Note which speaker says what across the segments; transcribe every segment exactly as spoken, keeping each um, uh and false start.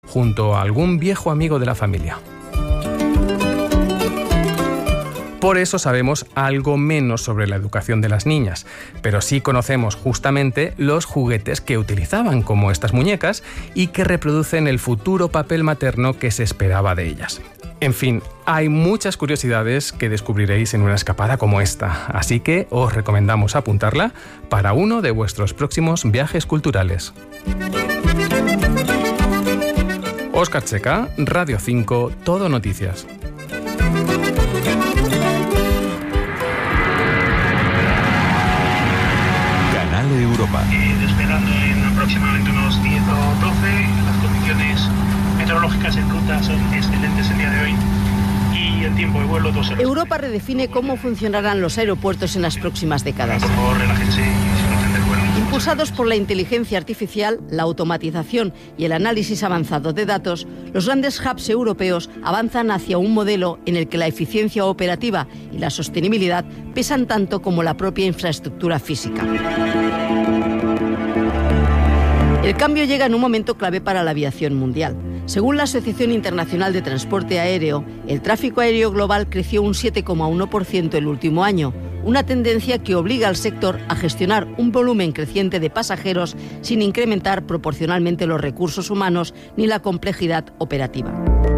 Speaker 1: junto a algún viejo amigo de la familia. Por eso sabemos algo menos sobre la educación de las niñas, pero sí conocemos justamente los juguetes que utilizaban, como estas muñecas, y que reproducen el futuro papel materno que se esperaba de ellas. En fin, hay muchas curiosidades que descubriréis en una escapada como esta, así que os recomendamos apuntarla para uno de vuestros próximos viajes culturales. Óscar Checa, Radio cinco, Todo Noticias.
Speaker 2: Europa.
Speaker 3: Eh, despegando en aproximadamente unos diez o doce, las condiciones meteorológicas en ruta son excelentes el día de hoy y el tiempo de vuelo dos horas.
Speaker 4: Europa redefine cómo funcionarán los aeropuertos en las próximas décadas.
Speaker 3: Por favor, relájense y disfruten del vuelo.
Speaker 4: Impulsados por la inteligencia artificial, la automatización y el análisis avanzado de datos, los grandes hubs europeos avanzan hacia un modelo en el que la eficiencia operativa y la sostenibilidad pesan tanto como la propia infraestructura física. El cambio llega en un momento clave para la aviación mundial. Según la Asociación Internacional de Transporte Aéreo, el tráfico aéreo global creció un siete coma uno por ciento el último año, una tendencia que obliga al sector a gestionar un volumen creciente de pasajeros sin incrementar proporcionalmente los recursos humanos ni la complejidad operativa.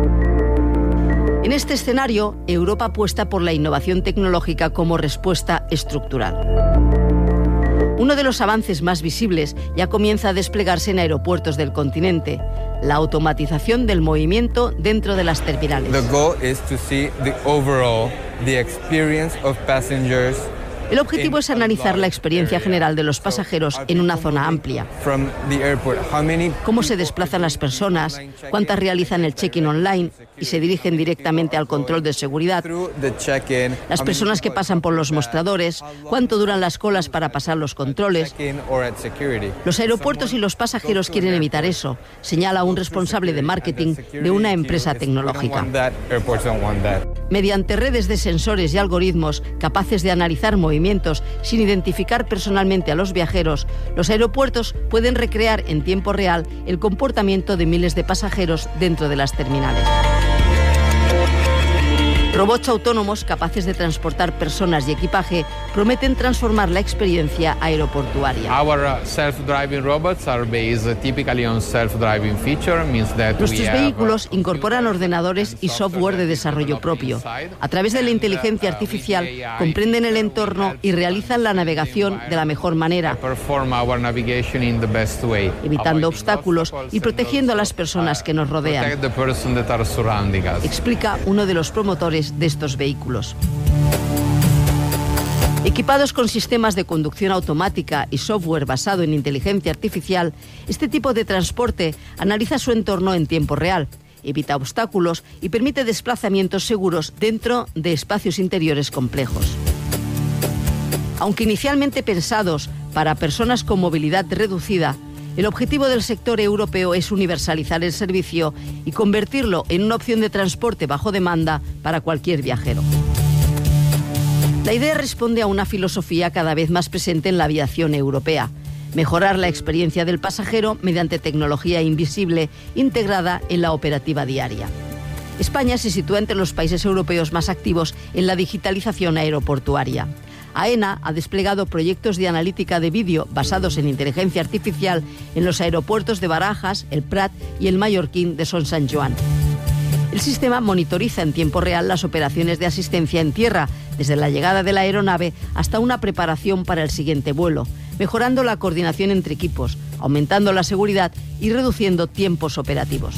Speaker 4: En este escenario, Europa apuesta por la innovación tecnológica como respuesta estructural. Uno de los avances más visibles ya comienza a desplegarse en aeropuertos del continente: la automatización del movimiento dentro de las terminales.
Speaker 5: The goal is to see the overall the experience of passengers.
Speaker 4: El objetivo es analizar la experiencia general de los pasajeros en una zona amplia. Cómo se desplazan las personas, cuántas realizan el check-in online y se dirigen directamente al control de seguridad, las personas que pasan por los mostradores, cuánto duran las colas para pasar los controles. Los aeropuertos y los pasajeros quieren evitar eso, señala un responsable de marketing de una empresa tecnológica. Mediante redes de sensores y algoritmos capaces de analizar movimientos sin identificar personalmente a los viajeros, los aeropuertos pueden recrear en tiempo real el comportamiento de miles de pasajeros dentro de las terminales. Robots autónomos capaces de transportar personas y equipaje prometen transformar la experiencia aeroportuaria. Nuestros vehículos incorporan ordenadores y software de desarrollo propio. A través de la inteligencia artificial comprenden el entorno y realizan la navegación de la mejor manera, evitando obstáculos y protegiendo a las personas que nos rodean, explica uno de los promotores de estos vehículos. Equipados con sistemas de conducción automática y software basado en inteligencia artificial, este tipo de transporte analiza su entorno en tiempo real, evita obstáculos y permite desplazamientos seguros dentro de espacios interiores complejos. Aunque inicialmente pensados para personas con movilidad reducida, el objetivo del sector europeo es universalizar el servicio y convertirlo en una opción de transporte bajo demanda para cualquier viajero. La idea responde a una filosofía cada vez más presente en la aviación europea: mejorar la experiencia del pasajero mediante tecnología invisible integrada en la operativa diaria. España se sitúa entre los países europeos más activos en la digitalización aeroportuaria. AENA ha desplegado proyectos de analítica de vídeo basados en inteligencia artificial en los aeropuertos de Barajas, el Prat y el mallorquín de Son Sant Joan. El sistema monitoriza en tiempo real las operaciones de asistencia en tierra, desde la llegada de la aeronave hasta una preparación para el siguiente vuelo, mejorando la coordinación entre equipos, aumentando la seguridad y reduciendo tiempos operativos.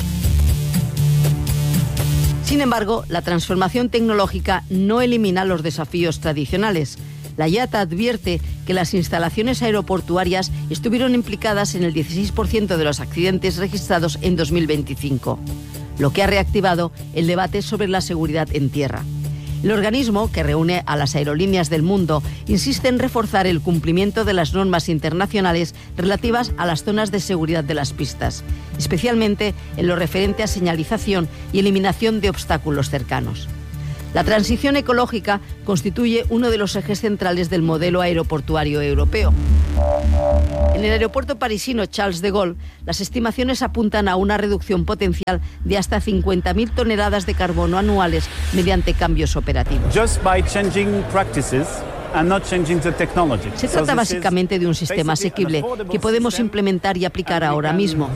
Speaker 4: Sin embargo, la transformación tecnológica no elimina los desafíos tradicionales. La I A T A advierte que las instalaciones aeroportuarias estuvieron implicadas en el dieciséis por ciento de los accidentes registrados en dos mil veinticinco, lo que ha reactivado el debate sobre la seguridad en tierra. El organismo, que reúne a las aerolíneas del mundo, insiste en reforzar el cumplimiento de las normas internacionales relativas a las zonas de seguridad de las pistas, especialmente en lo referente a señalización y eliminación de obstáculos cercanos. La transición ecológica constituye uno de los ejes centrales del modelo aeroportuario europeo. En el aeropuerto parisino Charles de Gaulle, las estimaciones apuntan a una reducción potencial de hasta cincuenta mil toneladas de carbono anuales mediante cambios operativos.
Speaker 6: Just by changing practices and not changing the technology.
Speaker 4: Se trata básicamente de un sistema asequible que podemos implementar y aplicar ahora mismo,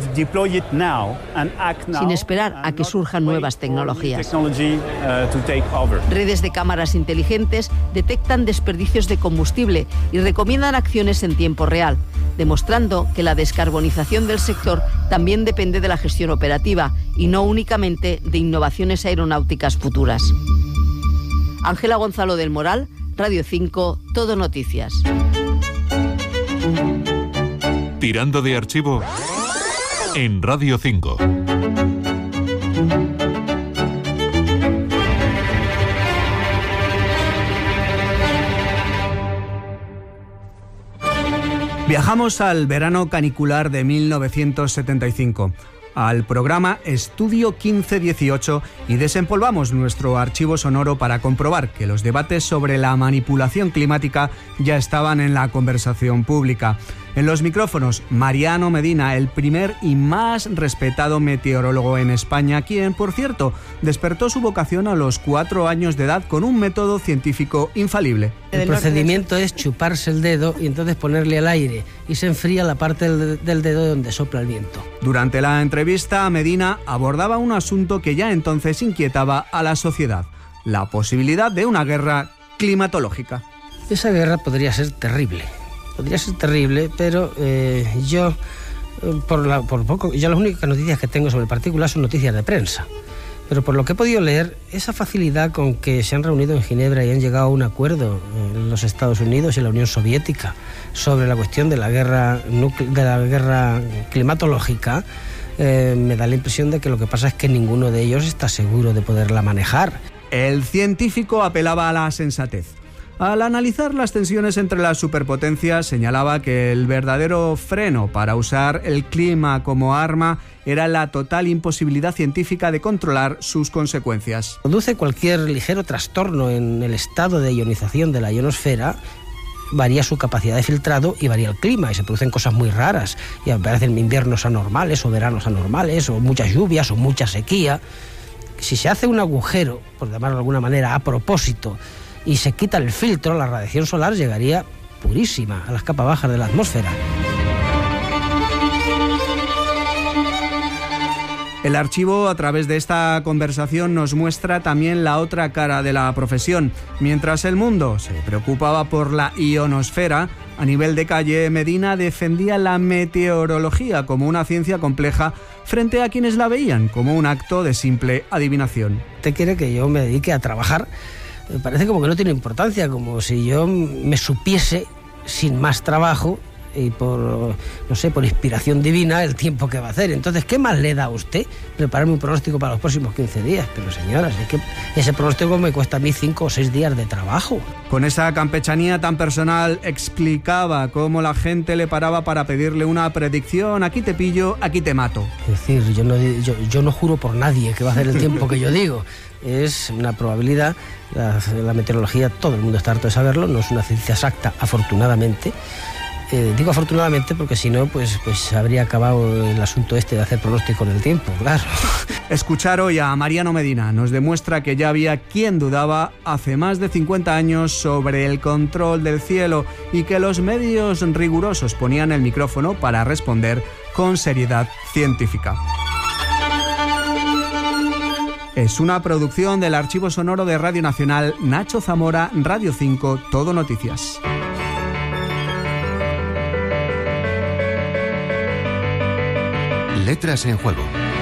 Speaker 4: sin esperar a que surjan nuevas tecnologías. Redes de cámaras inteligentes detectan desperdicios de combustible y recomiendan acciones en tiempo real, demostrando que la descarbonización del sector también depende de la gestión operativa y no únicamente de innovaciones aeronáuticas futuras. Ángela Gonzalo del Moral, Radio cinco, Todo Noticias.
Speaker 2: Tirando de archivo en Radio cinco.
Speaker 7: Viajamos al verano canicular de mil novecientos setenta y cinco, al programa Estudio quince dieciocho, y desempolvamos nuestro archivo sonoro para comprobar que los debates sobre la manipulación climática ya estaban en la conversación pública. En los micrófonos, Mariano Medina, el primer y más respetado meteorólogo en España, quien, por cierto, despertó su vocación a los cuatro años de edad con un método científico infalible.
Speaker 8: El procedimiento es chuparse el dedo y entonces ponerle al aire, y se enfría la parte del, del dedo donde sopla el viento.
Speaker 7: Durante la entrevista, Medina abordaba un asunto que ya entonces inquietaba a la sociedad: la posibilidad de una guerra climatológica.
Speaker 8: Esa guerra podría ser terrible. Podría ser terrible, pero eh, yo, eh, por, la, por poco, yo las únicas noticias que tengo sobre partículas son noticias de prensa. Pero por lo que he podido leer, esa facilidad con que se han reunido en Ginebra y han llegado a un acuerdo en los Estados Unidos y la Unión Soviética sobre la cuestión de la guerra, de la guerra climatológica, eh, me da la impresión de que lo que pasa es que ninguno de ellos está seguro de poderla manejar.
Speaker 7: El científico apelaba a la sensatez. Al analizar las tensiones entre las superpotencias, señalaba que el verdadero freno para usar el clima como arma era la total imposibilidad científica de controlar sus consecuencias.
Speaker 8: Produce cualquier ligero trastorno en el estado de ionización de la ionosfera, varía su capacidad de filtrado y varía el clima, y se producen cosas muy raras, y aparecen inviernos anormales o veranos anormales, o muchas lluvias o mucha sequía. Si se hace un agujero, por llamarlo de alguna manera, a propósito, y se quita el filtro, la radiación solar llegaría purísima a las capas bajas de la atmósfera.
Speaker 7: El archivo, a través de esta conversación, nos muestra también la otra cara de la profesión. Mientras el mundo se preocupaba por la ionosfera, a nivel de calle, Medina defendía la meteorología como una ciencia compleja frente a quienes la veían como un acto de simple adivinación.
Speaker 8: ¿Usted quiere que yo me dedique a trabajar? Me parece como que no tiene importancia, como si yo me supiese sin más trabajo y por, no sé, por inspiración divina el tiempo que va a hacer. Entonces, ¿qué más le da a usted prepararme un pronóstico para los próximos quince días? Pero señoras, es que ese pronóstico me cuesta a mí cinco o seis días de trabajo.
Speaker 7: Con esa campechanía tan personal explicaba cómo la gente le paraba para pedirle una predicción: aquí te pillo, aquí te mato.
Speaker 8: Es decir, yo no, yo, yo no juro por nadie que va a hacer el tiempo que yo digo. Es una probabilidad. La, la meteorología, todo el mundo está harto de saberlo, no es una ciencia exacta, afortunadamente. Eh, digo afortunadamente porque si no, pues, pues habría acabado el asunto este de hacer pronóstico en el tiempo, claro.
Speaker 7: Escuchar hoy a Mariano Medina nos demuestra que ya había quien dudaba hace más de cincuenta años sobre el control del cielo, y que los medios rigurosos ponían el micrófono para responder con seriedad científica. Es una producción del Archivo Sonoro de Radio Nacional, Nacho Zamora, Radio cinco, Todo Noticias.
Speaker 2: Letras en juego.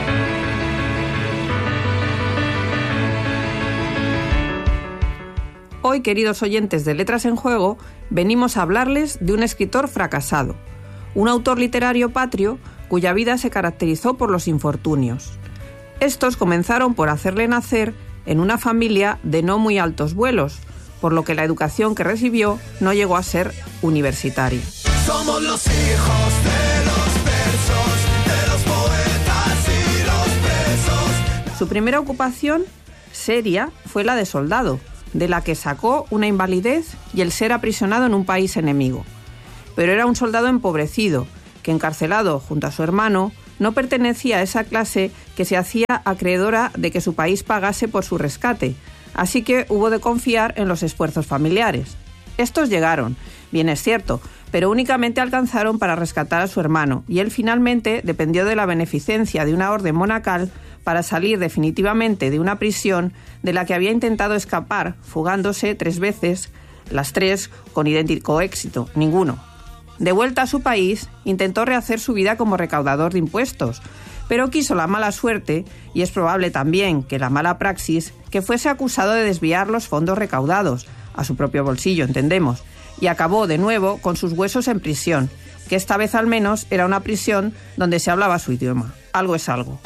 Speaker 9: Hoy, queridos oyentes de Letras en Juego, venimos a hablarles de un escritor fracasado, un autor literario patrio cuya vida se caracterizó por los infortunios. Estos comenzaron por hacerle nacer en una familia de no muy altos vuelos, por lo que la educación que recibió no llegó a ser universitaria.
Speaker 10: Somos los hijos de los versos, de los poetas y los presos.
Speaker 9: Su primera ocupación seria fue la de soldado, de la que sacó una invalidez y el ser aprisionado en un país enemigo. pero era un soldado empobrecido, que encarcelado junto a su hermano, no pertenecía a esa clase que se hacía acreedora de que su país pagase por su rescate, así que hubo de confiar en los esfuerzos familiares. Estos llegaron, bien es cierto, pero únicamente alcanzaron para rescatar a su hermano, y él finalmente dependió de la beneficencia de una orden monacal para salir definitivamente de una prisión de la que había intentado escapar, fugándose tres veces, las tres con idéntico éxito, ninguno. De vuelta a su país, intentó rehacer su vida como recaudador de impuestos, pero quiso la mala suerte, y es probable también que la mala praxis, que fuese acusado de desviar los fondos recaudados, a su propio bolsillo, entendemos, y acabó de nuevo con sus huesos en prisión, que esta vez al menos era una prisión donde se hablaba su idioma. Algo es algo.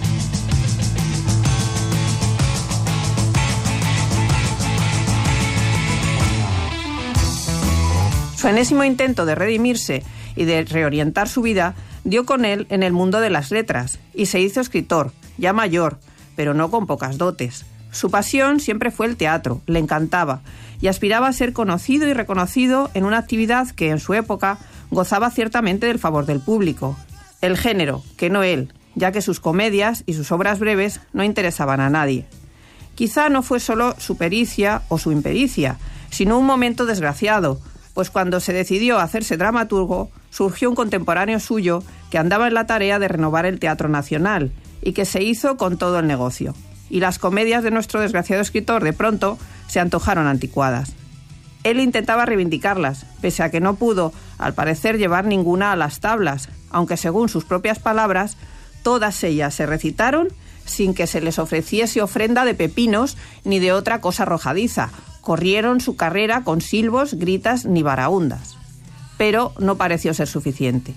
Speaker 9: Su enésimo intento de redimirse y de reorientar su vida dio con él en el mundo de las letras y se hizo escritor, ya mayor, pero no con pocas dotes. Su pasión siempre fue el teatro, le encantaba y aspiraba a ser conocido y reconocido en una actividad que en su época gozaba ciertamente del favor del público. El género, que no él, ya que sus comedias y sus obras breves no interesaban a nadie. Quizá no fue solo su pericia o su impericia, sino un momento desgraciado, pues cuando se decidió a hacerse dramaturgo, surgió un contemporáneo suyo que andaba en la tarea de renovar el Teatro Nacional y que se hizo con todo el negocio. Y las comedias de nuestro desgraciado escritor de pronto se antojaron anticuadas. Él intentaba reivindicarlas, pese a que no pudo, al parecer, llevar ninguna a las tablas, aunque según sus propias palabras, todas ellas se recitaron sin que se les ofreciese ofrenda de pepinos ni de otra cosa arrojadiza. Corrieron su carrera con silbos, gritas ni baraúndas. Pero no pareció ser suficiente.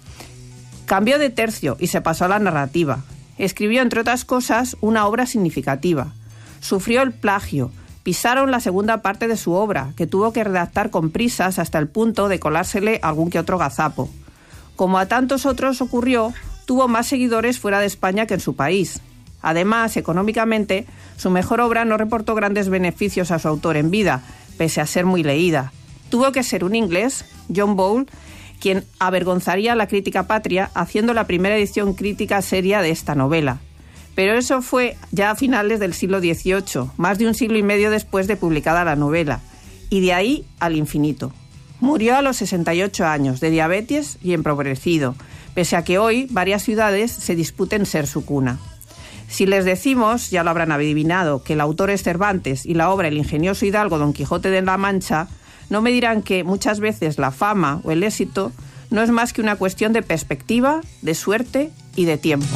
Speaker 9: Cambió de tercio y se pasó a la narrativa. Escribió, entre otras cosas, una obra significativa. Sufrió el plagio. Pisaron la segunda parte de su obra, que tuvo que redactar con prisas hasta el punto de colársele algún que otro gazapo. Como a tantos otros ocurrió, tuvo más seguidores fuera de España que en su país. Además, económicamente, su mejor obra no reportó grandes beneficios a su autor en vida, pese a ser muy leída. Tuvo que ser un inglés, John Bowl, quien avergonzaría a la crítica patria haciendo la primera edición crítica seria de esta novela. Pero eso fue ya a finales del siglo dieciocho, más de un siglo y medio después de publicada la novela, y de ahí al infinito. Murió a los sesenta y ocho años, de diabetes y empobrecido, pese a que hoy varias ciudades se disputen ser su cuna. Si les decimos, ya lo habrán adivinado, que el autor es Cervantes y la obra el ingenioso hidalgo Don Quijote de la Mancha, no me dirán que muchas veces la fama o el éxito no es más que una cuestión de perspectiva, de suerte y de tiempo.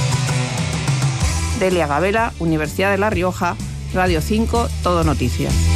Speaker 9: Delia Gabela, Universidad de La Rioja, Radio cinco, Todo Noticias.